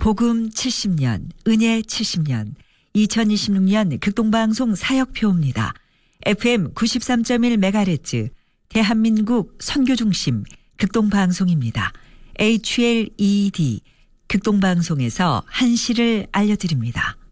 복음 70년, 은혜 70년, 2026년 극동방송 사역표입니다. FM 93.1MHz, 대한민국 선교중심 극동방송입니다. HLED, 극동방송에서 한시를 알려드립니다.